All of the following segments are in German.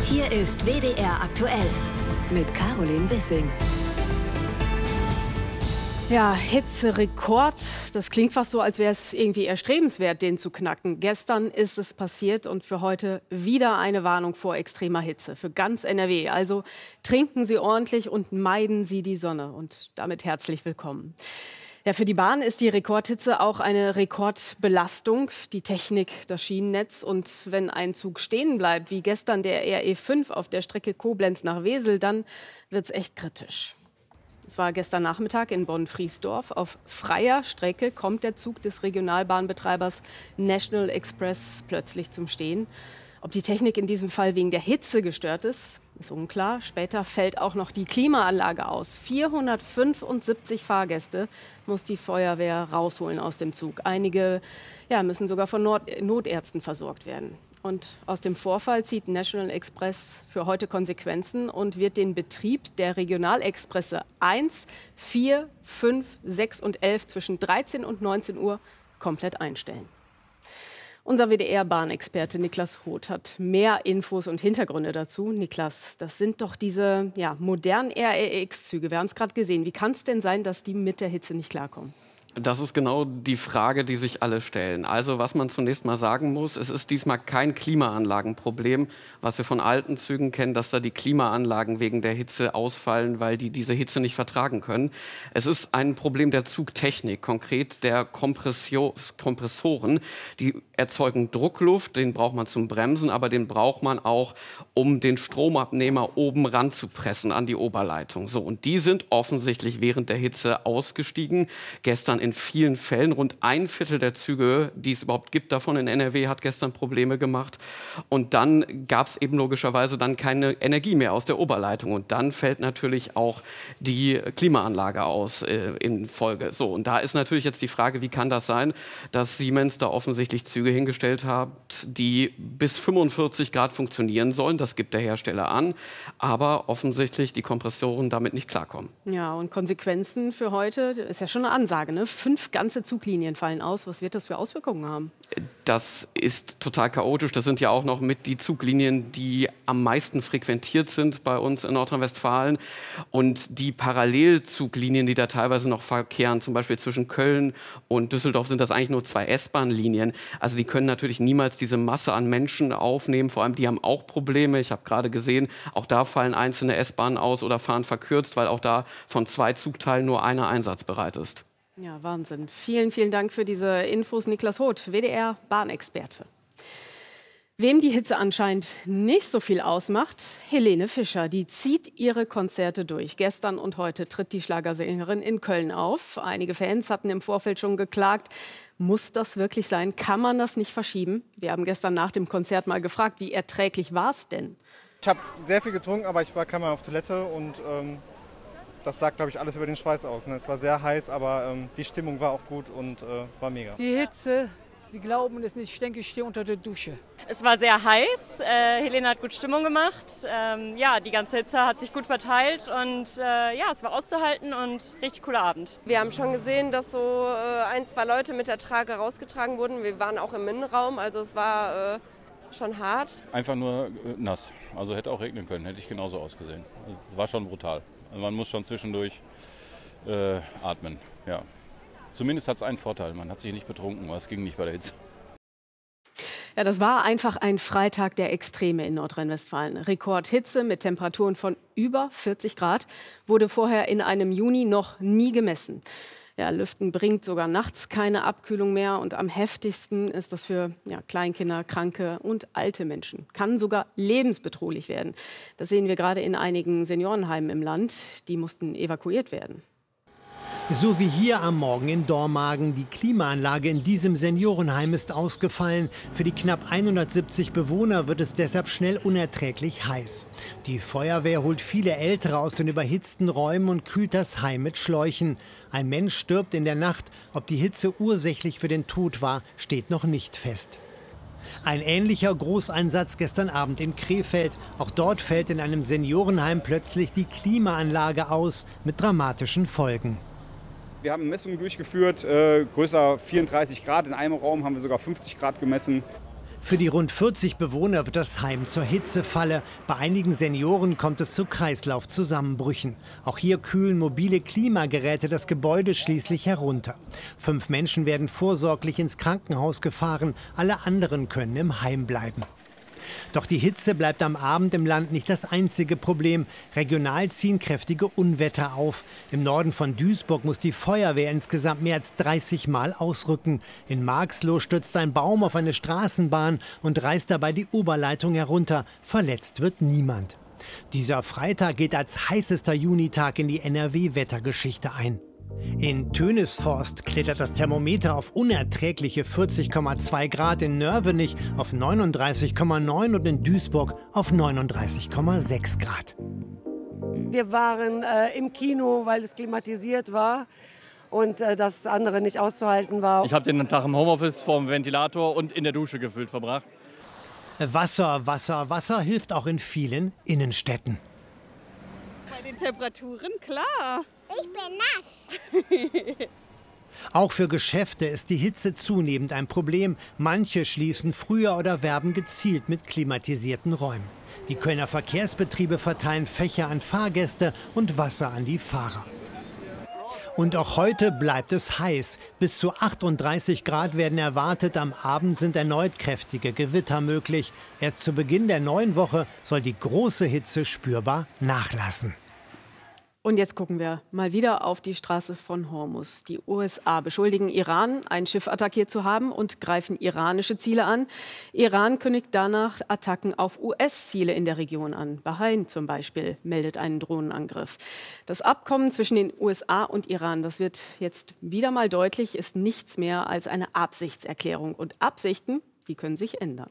Hier ist WDR aktuell mit Caroline Wissing. Ja, Hitzerekord. Das klingt fast so, als wäre es irgendwie erstrebenswert, den zu knacken. Gestern ist es passiert und für heute wieder eine Warnung vor extremer Hitze für ganz NRW. Also trinken Sie ordentlich und meiden Sie die Sonne. Und damit herzlich willkommen. Ja, für die Bahn ist die Rekordhitze auch eine Rekordbelastung. Die Technik, das Schienennetz. Und wenn ein Zug stehen bleibt, wie gestern der RE5 auf der Strecke Koblenz nach Wesel, dann wird es echt kritisch. Es war gestern Nachmittag in Bonn-Friesdorf. Auf freier Strecke kommt der Zug des Regionalbahnbetreibers National Express plötzlich zum Stehen. Ob die Technik in diesem Fall wegen der Hitze gestört ist, ist unklar. Später fällt auch noch die Klimaanlage aus. 475 Fahrgäste muss die Feuerwehr rausholen aus dem Zug. Einige müssen sogar von Notärzten versorgt werden. Und aus dem Vorfall zieht National Express für heute Konsequenzen und wird den Betrieb der Regionalexpresse 1, 4, 5, 6 und 11 zwischen 13 und 19 Uhr komplett einstellen. Unser WDR-Bahnexperte Niklas Hoth hat mehr Infos und Hintergründe dazu. Niklas, das sind doch diese modernen REX-Züge. Wir haben es gerade gesehen. Wie kann es denn sein, dass die mit der Hitze nicht klarkommen? Das ist genau die Frage, die sich alle stellen. Also was man zunächst mal sagen muss, es ist diesmal kein Klimaanlagenproblem, was wir von alten Zügen kennen, dass da die Klimaanlagen wegen der Hitze ausfallen, weil die diese Hitze nicht vertragen können. Es ist ein Problem der Zugtechnik, konkret der Kompressoren. Die erzeugen Druckluft, den braucht man zum Bremsen, aber den braucht man auch, um den Stromabnehmer oben ranzupressen an die Oberleitung. So, und die sind offensichtlich während der Hitze ausgestiegen. Gestern in vielen Fällen, rund 1/4 der Züge, die es überhaupt gibt davon in NRW, hat gestern Probleme gemacht. Und dann gab es eben logischerweise dann keine Energie mehr aus der Oberleitung. Und dann fällt natürlich auch die Klimaanlage aus in Folge. So, und da ist natürlich jetzt die Frage, wie kann das sein, dass Siemens da offensichtlich Züge hingestellt hat, die bis 45 Grad funktionieren sollen. Das gibt der Hersteller an. Aber offensichtlich die Kompressoren damit nicht klarkommen. Ja, und Konsequenzen für heute, das ist ja schon eine Ansage, ne? 5 ganze Zuglinien fallen aus. Was wird das für Auswirkungen haben? Das ist total chaotisch. Das sind ja auch noch mit die Zuglinien, die am meisten frequentiert sind bei uns in Nordrhein-Westfalen. Und die Parallelzuglinien, die da teilweise noch verkehren, zum Beispiel zwischen Köln und Düsseldorf, sind das eigentlich nur 2 S-Bahn-Linien. Also die können natürlich niemals diese Masse an Menschen aufnehmen. Vor allem, die haben auch Probleme. Ich habe gerade gesehen, auch da fallen einzelne S-Bahnen aus oder fahren verkürzt, weil auch da von 2 Zugteilen nur einer einsatzbereit ist. Ja, Wahnsinn. Vielen, vielen Dank für diese Infos, Niklas Hoth, WDR-Bahnexperte. Wem die Hitze anscheinend nicht so viel ausmacht, Helene Fischer, die zieht ihre Konzerte durch. Gestern und heute tritt die Schlagersängerin in Köln auf. Einige Fans hatten im Vorfeld schon geklagt. Muss das wirklich sein? Kann man das nicht verschieben? Wir haben gestern nach dem Konzert mal gefragt, wie erträglich war es denn? Ich habe sehr viel getrunken, aber ich war keinmal auf Toilette und das sagt, glaube ich, alles über den Schweiß aus. Ne? Es war sehr heiß, aber die Stimmung war auch gut und war mega. Die Hitze, Sie glauben es nicht, ich denke, ich stehe unter der Dusche. Es war sehr heiß, Helene hat gut Stimmung gemacht, die ganze Hitze hat sich gut verteilt und es war auszuhalten und richtig cooler Abend. Wir haben schon gesehen, dass so 1, 2 Leute mit der Trage rausgetragen wurden. Wir waren auch im Innenraum, also es war schon hart. Einfach nur nass, also hätte auch regnen können, hätte ich genauso ausgesehen. War schon brutal. Also man muss schon zwischendurch atmen, ja. Zumindest hat es einen Vorteil, man hat sich nicht betrunken, es ging nicht bei der Hitze. Ja, das war einfach ein Freitag der Extreme in Nordrhein-Westfalen. Rekordhitze mit Temperaturen von über 40 Grad wurde vorher in einem Juni noch nie gemessen. Ja, Lüften bringt sogar nachts keine Abkühlung mehr und am heftigsten ist das für Kleinkinder, Kranke und alte Menschen. Kann sogar lebensbedrohlich werden. Das sehen wir gerade in einigen Seniorenheimen im Land. Die mussten evakuiert werden. So wie hier am Morgen in Dormagen. Die Klimaanlage in diesem Seniorenheim ist ausgefallen. Für die knapp 170 Bewohner wird es deshalb schnell unerträglich heiß. Die Feuerwehr holt viele Ältere aus den überhitzten Räumen und kühlt das Heim mit Schläuchen. Ein Mensch stirbt in der Nacht. Ob die Hitze ursächlich für den Tod war, steht noch nicht fest. Ein ähnlicher Großeinsatz gestern Abend in Krefeld. Auch dort fällt in einem Seniorenheim plötzlich die Klimaanlage aus, mit dramatischen Folgen. Wir haben Messungen durchgeführt, größer 34 Grad. In einem Raum haben wir sogar 50 Grad gemessen. Für die rund 40 Bewohner wird das Heim zur Hitzefalle. Bei einigen Senioren kommt es zu Kreislaufzusammenbrüchen. Auch hier kühlen mobile Klimageräte das Gebäude schließlich herunter. 5 Menschen werden vorsorglich ins Krankenhaus gefahren. Alle anderen können im Heim bleiben. Doch die Hitze bleibt am Abend im Land nicht das einzige Problem. Regional ziehen kräftige Unwetter auf. Im Norden von Duisburg muss die Feuerwehr insgesamt mehr als 30 Mal ausrücken. In Marxloh stürzt ein Baum auf eine Straßenbahn und reißt dabei die Oberleitung herunter. Verletzt wird niemand. Dieser Freitag geht als heißester Junitag in die NRW-Wettergeschichte ein. In Tönisforst klettert das Thermometer auf unerträgliche 40,2 Grad, in Nörvenich auf 39,9 und in Duisburg auf 39,6 Grad. Wir waren im Kino, weil es klimatisiert war und das andere nicht auszuhalten war. Ich habe den Tag im Homeoffice vorm Ventilator und in der Dusche gefühlt verbracht. Wasser, Wasser, Wasser hilft auch in vielen Innenstädten. Bei den Temperaturen, klar. Ich bin nass. Auch für Geschäfte ist die Hitze zunehmend ein Problem. Manche schließen früher oder werben gezielt mit klimatisierten Räumen. Die Kölner Verkehrsbetriebe verteilen Fächer an Fahrgäste und Wasser an die Fahrer. Und auch heute bleibt es heiß. Bis zu 38 Grad werden erwartet. Am Abend sind erneut kräftige Gewitter möglich. Erst zu Beginn der neuen Woche soll die große Hitze spürbar nachlassen. Und jetzt gucken wir mal wieder auf die Straße von Hormuz. Die USA beschuldigen Iran, ein Schiff attackiert zu haben und greifen iranische Ziele an. Iran kündigt danach Attacken auf US-Ziele in der Region an. Bahrain zum Beispiel meldet einen Drohnenangriff. Das Abkommen zwischen den USA und Iran, das wird jetzt wieder mal deutlich, ist nichts mehr als eine Absichtserklärung. Und Absichten, die können sich ändern.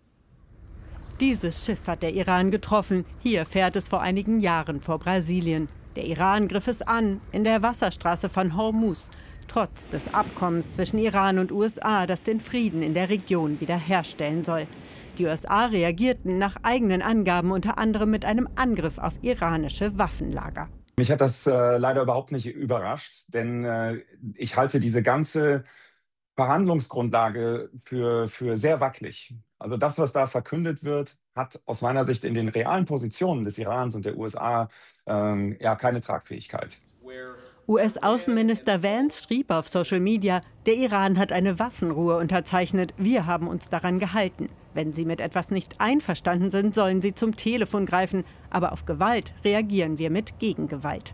Dieses Schiff hat der Iran getroffen. Hier fährt es vor einigen Jahren vor Brasilien. Der Iran griff es an in der Wasserstraße von Hormuz, trotz des Abkommens zwischen Iran und USA, das den Frieden in der Region wiederherstellen soll. Die USA reagierten nach eigenen Angaben unter anderem mit einem Angriff auf iranische Waffenlager. Mich hat das leider überhaupt nicht überrascht, denn ich halte diese ganze Verhandlungsgrundlage für sehr wackelig. Also das, was da verkündet wird, hat aus meiner Sicht in den realen Positionen des Irans und der USA keine Tragfähigkeit. US-Außenminister Vance schrieb auf Social Media, der Iran hat eine Waffenruhe unterzeichnet. Wir haben uns daran gehalten. Wenn sie mit etwas nicht einverstanden sind, sollen sie zum Telefon greifen. Aber auf Gewalt reagieren wir mit Gegengewalt.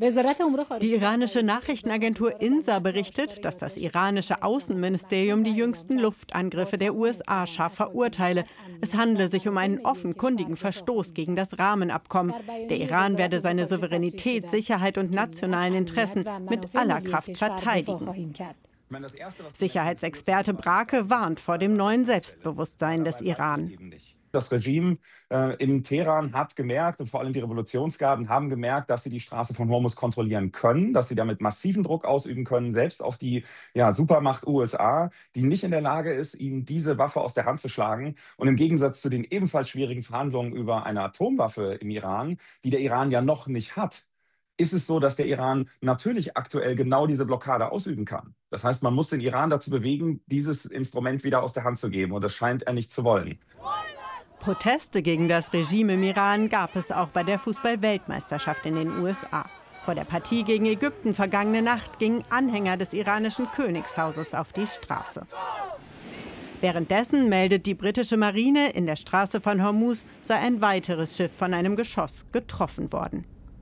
Die iranische Nachrichtenagentur INSA berichtet, dass das iranische Außenministerium die jüngsten Luftangriffe der USA scharf verurteile. Es handle sich um einen offenkundigen Verstoß gegen das Rahmenabkommen. Der Iran werde seine Souveränität, Sicherheit und nationalen Interessen mit aller Kraft verteidigen. Sicherheitsexperte Brake warnt vor dem neuen Selbstbewusstsein des Iran. Das Regime in Teheran hat gemerkt, und vor allem die Revolutionsgarden haben gemerkt, dass sie die Straße von Hormuz kontrollieren können, dass sie damit massiven Druck ausüben können, selbst auf die Supermacht USA, die nicht in der Lage ist, ihnen diese Waffe aus der Hand zu schlagen. Und im Gegensatz zu den ebenfalls schwierigen Verhandlungen über eine Atomwaffe im Iran, die der Iran ja noch nicht hat, ist es so, dass der Iran natürlich aktuell genau diese Blockade ausüben kann. Das heißt, man muss den Iran dazu bewegen, dieses Instrument wieder aus der Hand zu geben. Und das scheint er nicht zu wollen. Proteste gegen das Regime im Iran gab es auch bei der Fußball-Weltmeisterschaft in den USA. Vor der Partie gegen Ägypten vergangene Nacht gingen Anhänger des iranischen Königshauses auf die Straße. Währenddessen meldet die britische Marine, in der Straße von Hormuz sei ein weiteres Schiff von einem Geschoss getroffen worden.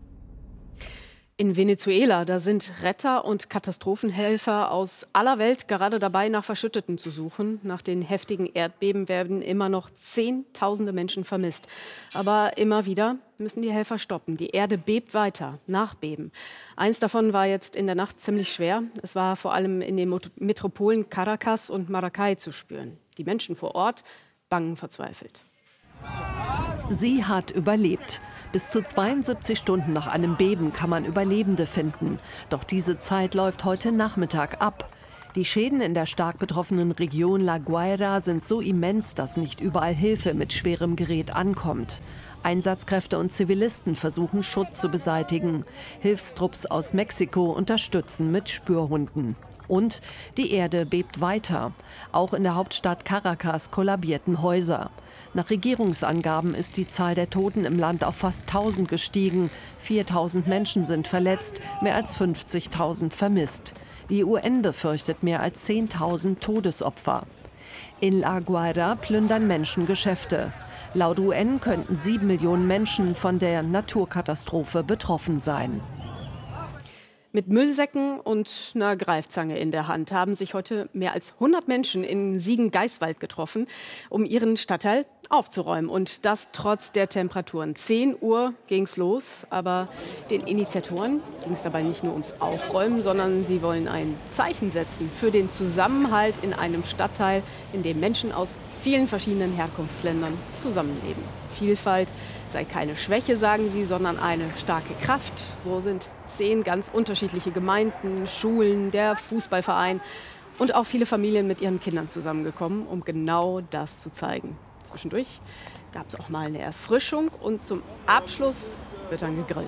In Venezuela, da sind Retter und Katastrophenhelfer aus aller Welt gerade dabei, nach Verschütteten zu suchen. Nach den heftigen Erdbeben werden immer noch Zehntausende Menschen vermisst. Aber immer wieder müssen die Helfer stoppen. Die Erde bebt weiter, Nachbeben. Eins davon war jetzt in der Nacht ziemlich schwer. Es war vor allem in den Metropolen Caracas und Maracay zu spüren. Die Menschen vor Ort bangen verzweifelt. Sie hat überlebt. Bis zu 72 Stunden nach einem Beben kann man Überlebende finden. Doch diese Zeit läuft heute Nachmittag ab. Die Schäden in der stark betroffenen Region La Guaira sind so immens, dass nicht überall Hilfe mit schwerem Gerät ankommt. Einsatzkräfte und Zivilisten versuchen, Schutt zu beseitigen. Hilfstrupps aus Mexiko unterstützen mit Spürhunden. Und die Erde bebt weiter. Auch in der Hauptstadt Caracas kollabierten Häuser. Nach Regierungsangaben ist die Zahl der Toten im Land auf fast 1000 gestiegen. 4000 Menschen sind verletzt, mehr als 50.000 vermisst. Die UN befürchtet mehr als 10.000 Todesopfer. In La Guaira plündern Menschen Geschäfte. Laut UN könnten 7 Millionen Menschen von der Naturkatastrophe betroffen sein. Mit Müllsäcken und einer Greifzange in der Hand haben sich heute mehr als 100 Menschen in Siegen-Geiswald getroffen, um ihren Stadtteil aufzuräumen. Und das trotz der Temperaturen. 10 Uhr ging's los, aber den Initiatoren ging es dabei nicht nur ums Aufräumen, sondern sie wollen ein Zeichen setzen für den Zusammenhalt in einem Stadtteil, in dem Menschen aus vielen verschiedenen Herkunftsländern zusammenleben. Vielfalt sei keine Schwäche, sagen sie, sondern eine starke Kraft. So sind 10 ganz unterschiedliche Gemeinden, Schulen, der Fußballverein und auch viele Familien mit ihren Kindern zusammengekommen, um genau das zu zeigen. Zwischendurch gab es auch mal eine Erfrischung und zum Abschluss wird dann gegrillt.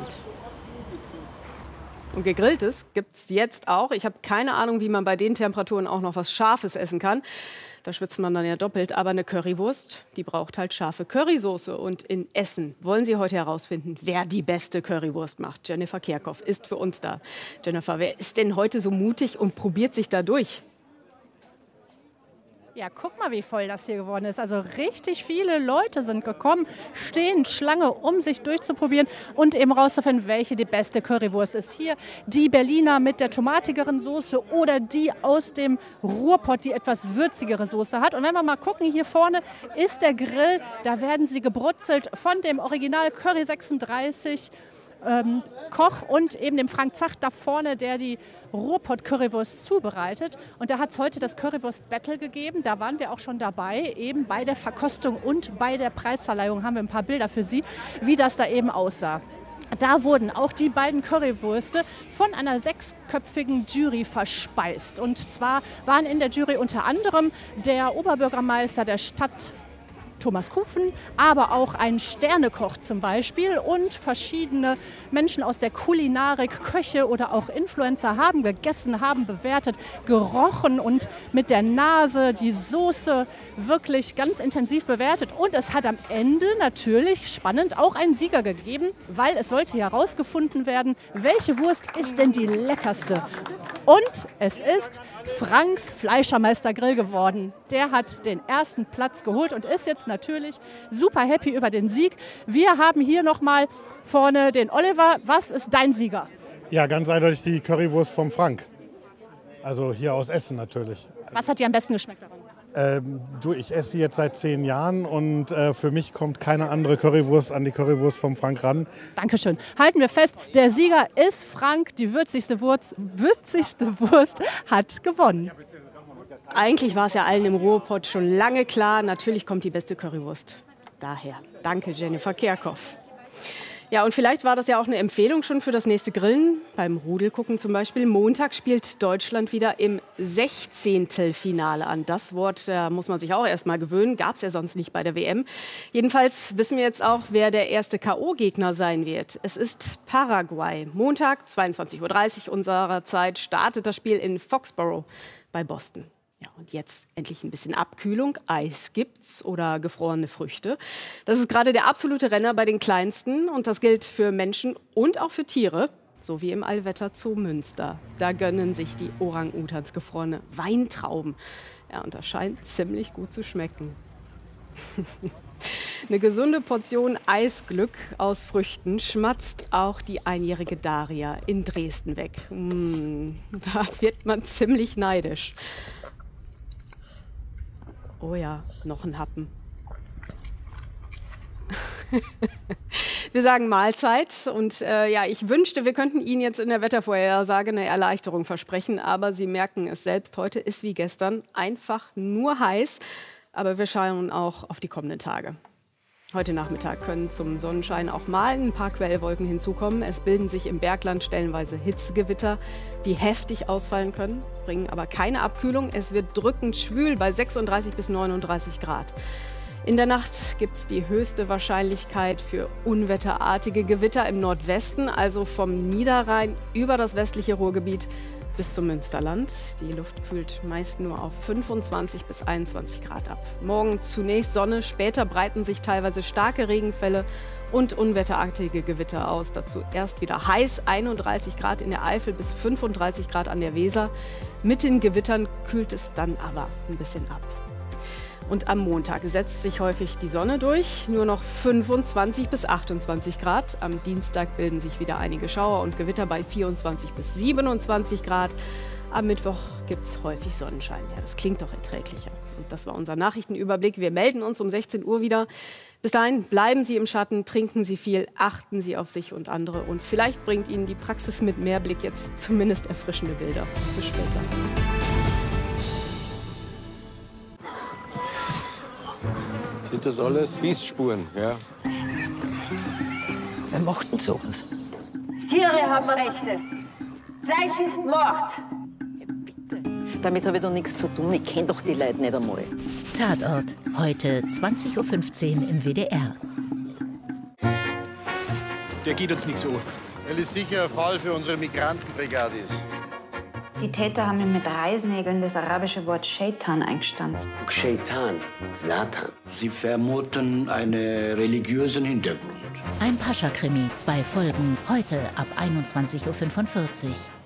Und Gegrilltes gibt es jetzt auch. Ich habe keine Ahnung, wie man bei den Temperaturen auch noch was Scharfes essen kann. Da schwitzt man dann ja doppelt. Aber eine Currywurst, die braucht halt scharfe Currysoße. Und in Essen wollen Sie heute herausfinden, wer die beste Currywurst macht. Jennifer Kerkhoff ist für uns da. Jennifer, wer ist denn heute so mutig und probiert sich da durch? Ja, guck mal, wie voll das hier geworden ist. Also richtig viele Leute sind gekommen, stehen Schlange, um sich durchzuprobieren und eben rauszufinden, welche die beste Currywurst ist. Hier die Berliner mit der tomatigeren Soße oder die aus dem Ruhrpott, die etwas würzigere Soße hat. Und wenn wir mal gucken, hier vorne ist der Grill, da werden sie gebrutzelt von dem Original Curry 36 Koch und eben dem Frank Zacht da vorne, der die Ruhrpott-Currywurst zubereitet. Und da hat es heute das Currywurst-Battle gegeben. Da waren wir auch schon dabei, eben bei der Verkostung und bei der Preisverleihung haben wir ein paar Bilder für Sie, wie das da eben aussah. Da wurden auch die beiden Currywürste von einer 6-köpfigen Jury verspeist. Und zwar waren in der Jury unter anderem der Oberbürgermeister der Stadt Thomas Kufen, aber auch ein Sternekoch zum Beispiel und verschiedene Menschen aus der Kulinarik, Köche oder auch Influencer haben gegessen, haben bewertet, gerochen und mit der Nase die Soße wirklich ganz intensiv bewertet. Und es hat am Ende natürlich spannend auch einen Sieger gegeben, weil es sollte herausgefunden werden, welche Wurst ist denn die leckerste. Und es ist Franks Fleischermeister-Grill geworden. Der hat den ersten Platz geholt und ist jetzt natürlich super happy über den Sieg. Wir haben hier nochmal vorne den Oliver. Was ist dein Sieger? Ja, ganz eindeutig die Currywurst vom Frank. Also hier aus Essen natürlich. Was hat dir am besten geschmeckt daran? Ich esse die jetzt seit 10 Jahren und für mich kommt keine andere Currywurst an die Currywurst vom Frank ran. Dankeschön. Halten wir fest, der Sieger ist Frank. Die würzigste Wurst hat gewonnen. Eigentlich war es ja allen im Ruhrpott schon lange klar, natürlich kommt die beste Currywurst. Daher, danke Jennifer Kerkhoff. Ja, und vielleicht war das ja auch eine Empfehlung schon für das nächste Grillen. Beim Rudelgucken zum Beispiel. Montag spielt Deutschland wieder im 16. Finale an. Das Wort muss man sich auch erst mal gewöhnen. Gab es ja sonst nicht bei der WM. Jedenfalls wissen wir jetzt auch, wer der erste K.O.-Gegner sein wird. Es ist Paraguay. Montag, 22:30 Uhr unserer Zeit, startet das Spiel in Foxborough bei Boston. Ja, und jetzt endlich ein bisschen Abkühlung. Eis gibt's oder gefrorene Früchte. Das ist gerade der absolute Renner bei den Kleinsten. Und das gilt für Menschen und auch für Tiere. So wie im Allwetter Zoo Münster. Da gönnen sich die Orang-Utans gefrorene Weintrauben. Ja, und das scheint ziemlich gut zu schmecken. Eine gesunde Portion Eisglück aus Früchten schmatzt auch die einjährige Daria in Dresden weg. Da wird man ziemlich neidisch. Oh ja, noch ein Happen. Wir sagen Mahlzeit und ich wünschte, wir könnten Ihnen jetzt in der Wettervorhersage eine Erleichterung versprechen, aber Sie merken es selbst, heute ist wie gestern einfach nur heiß, aber wir schauen auch auf die kommenden Tage. Heute Nachmittag können zum Sonnenschein auch mal ein paar Quellwolken hinzukommen. Es bilden sich im Bergland stellenweise Hitzegewitter, die heftig ausfallen können, bringen aber keine Abkühlung. Es wird drückend schwül bei 36 bis 39 Grad. In der Nacht gibt es die höchste Wahrscheinlichkeit für unwetterartige Gewitter im Nordwesten, also vom Niederrhein über das westliche Ruhrgebiet, bis zum Münsterland. Die Luft kühlt meist nur auf 25 bis 21 Grad ab. Morgen zunächst Sonne, später breiten sich teilweise starke Regenfälle und unwetterartige Gewitter aus. Dazu erst wieder heiß, 31 Grad in der Eifel bis 35 Grad an der Weser. Mit den Gewittern kühlt es dann aber ein bisschen ab. Und am Montag setzt sich häufig die Sonne durch, nur noch 25 bis 28 Grad. Am Dienstag bilden sich wieder einige Schauer und Gewitter bei 24 bis 27 Grad. Am Mittwoch gibt es häufig Sonnenschein. Ja, das klingt doch erträglicher. Und das war unser Nachrichtenüberblick. Wir melden uns um 16 Uhr wieder. Bis dahin bleiben Sie im Schatten, trinken Sie viel, achten Sie auf sich und andere. Und vielleicht bringt Ihnen die Praxis mit Mehrblick jetzt zumindest erfrischende Bilder. Bis später. Sind das alles Hissspuren, ja? Wer macht denn sowas? Tiere haben Rechte. Fleisch ist Mord. Damit habe ich doch nichts zu tun. Ich kenne doch die Leute nicht einmal. Tatort, heute 20:15 Uhr im WDR. Der geht uns nichts so. Weil es sicher ein Fall für unsere Migrantenbrigade ist. Die Täter haben ihm mit Reißnägeln das arabische Wort Shaitan eingestanzt. Shaitan, Satan. Sie vermuten einen religiösen Hintergrund. Ein Pascha-Krimi, 2 Folgen, heute ab 21:45 Uhr.